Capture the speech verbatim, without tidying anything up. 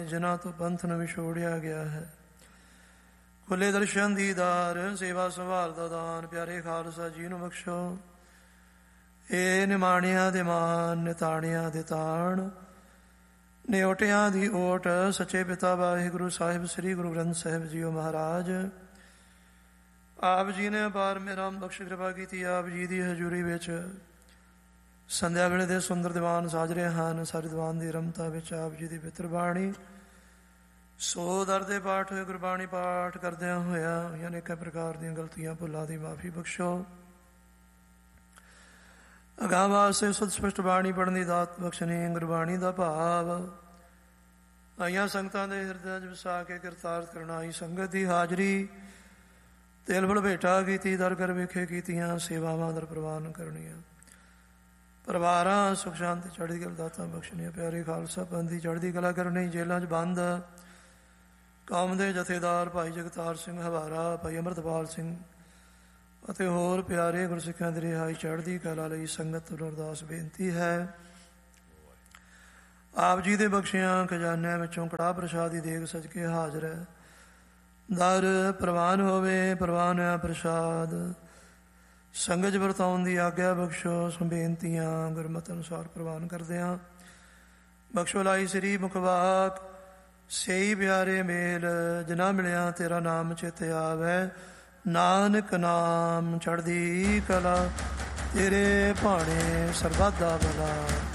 ਜਿਨ੍ਹਾਂ ਤੋਂ ਪੰਥ ਨੂੰ ਵਿਛੋੜਿਆ ਗਿਆ ਹੈ। ਖੁੱਲੇ ਦਰਸ਼ਨ ਦੀਦਾਰ, ਸੇਵਾ ਸੰਭਾਲ ਦਾ ਦਾਨ, ਪਿਆਰੇ ਖਾਲਸਾ ਜੀ ਨੂੰ ਬਖਸ਼ੋ। ਏ ਨਿਮਾਣਿਆਂ ਦੇ ਮਾਨ, ਨਿਤਾਣਿਆਂ ਦੇ ਤਾਣ, ਨਿਓਟਿਆਂ ਦੀ ਓਟ, ਸੱਚੇ ਪਿਤਾ ਵਾਹਿਗੁਰੂ ਸਾਹਿਬ ਸ੍ਰੀ ਗੁਰੂ ਗ੍ਰੰਥ ਸਾਹਿਬ ਜੀਓ ਮਹਾਰਾਜ, ਆਪ ਜੀ ਨੇ ਅਪਾਰ ਮੇਰਾਮ ਬਖਸ਼ ਕਿਰਪਾ ਕੀਤੀ। ਆਪ ਜੀ ਦੀ ਹਜ਼ੂਰੀ ਵਿੱਚ ਸੰਧਿਆ ਵੇਲੇ ਦੇ ਸੁੰਦਰ ਦੀਵਾਨ ਸਾਜ ਰਹੇ ਹਨ। ਸਾਰੇ ਦੀਵਾਨ ਦੀ ਰਮਤਾ ਵਿੱਚ ਆਪ ਜੀ ਦੀ ਪਿੱਤਰ ਬਾਣੀ ਸੋ ਦਰ ਦੇ ਪਾਠ ਹੋਏ। ਗੁਰਬਾਣੀ ਪਾਠ ਕਰਦਿਆਂ ਹੋਇਆ ਅਨੇਕਾਂ ਪ੍ਰਕਾਰ ਦੀਆਂ ਗਲਤੀਆਂ ਭੁੱਲਾਂ ਦੀ ਮਾਫੀ ਬਖਸ਼ੋ। ਅਗਾਂਹ ਵਾਸਤੇ ਸੁਧ ਸਪਸ਼ਟ ਬਾਣੀ ਪੜ੍ਹਨ ਦੀ ਦਾਤ ਬਖਸ਼ਣੀ। ਗੁਰਬਾਣੀ ਦਾ ਭਾਵ ਆਈਆਂ ਸੰਗਤਾਂ ਦੇ ਹਿਰਦਿਆਂ 'ਚ ਵਸਾ ਕੇ ਕਿਰਤਾਰਥ ਕਰਨਾ। ਆਈ ਸੰਗਤ ਦੀ ਹਾਜ਼ਰੀ ਤੇਲ ਫਲ ਭੇਟਾ ਕੀਤੀ, ਦਰ ਕਰ ਵੇਖੇ ਕੀਤੀਆਂ ਸੇਵਾਵਾਂ ਦਰ ਪ੍ਰਵਾਨ ਕਰਨੀਆਂ। ਪਰਿਵਾਰਾਂ ਸੁਖ ਸ਼ਾਂਤੀ ਚੜ੍ਹਦੀ ਕਲਾ ਦਾਤਾਂ ਬਖਸ਼ਣੀਆਂ। ਪਿਆਰੇ ਖਾਲਸਾ ਪੰਥ ਦੀ ਚੜ੍ਹਦੀ ਕਲਾ ਕਰਨੀ। ਜੇਲ੍ਹਾਂ 'ਚ ਬੰਦ ਕੌਮ ਦੇ ਜਥੇਦਾਰ ਭਾਈ ਜਗਤਾਰ ਸਿੰਘ ਹਵਾਰਾ, ਭਾਈ ਅੰਮ੍ਰਿਤਪਾਲ ਸਿੰਘ ਅਤੇ ਹੋਰ ਪਿਆਰੇ ਗੁਰਸਿੱਖਾਂ ਦੀ ਰਿਹਾਈ ਚੜ੍ਹਦੀ ਕਲਾ ਲਈ ਸੰਗਤ ਨੂੰ ਅਰਦਾਸ ਬੇਨਤੀ ਹੈ। ਆਪ ਜੀ ਦੇ ਬਖਸ਼ਿਆਂ ਖਜ਼ਾਨਿਆਂ ਵਿੱਚੋਂ ਕੜਾਹ ਪ੍ਰਸ਼ਾਦ ਦੀ ਦੇਗ ਸਜ ਕੇ ਹਾਜ਼ਰ ਹੈ। ਦਰ ਪ੍ਰਵਾਨ ਹੋਵੇ, ਪ੍ਰਵਾਨ ਹੋਇਆ ਪ੍ਰਸ਼ਾਦ ਸੰਗਤ ਵਰਤਾਉਣ ਦੀ ਆਗਿਆ ਬਖਸ਼ੋ। ਸੋ ਬੇਨਤੀਆਂ ਗੁਰਮਤਿ ਅਨੁਸਾਰ ਪ੍ਰਵਾਨ ਕਰਦਿਆਂ ਬਖਸ਼ੋ। ਲਾਈ ਸ੍ਰੀ ਮੁਖਵਾਕ ਸਈ ਪਿਆਰੇ ਮੇਲ, ਜਿਨਾ ਮਿਲਿਆ ਤੇਰਾ ਨਾਮ ਚੇਤੇ ਆਵੈ। ਨਾਨਕ ਨਾਮ ਚੜ੍ਹਦੀ ਕਲਾ, ਤੇਰੇ ਭਾਣੇ ਸਰਬੱਤ ਦਾ ਭਲਾ।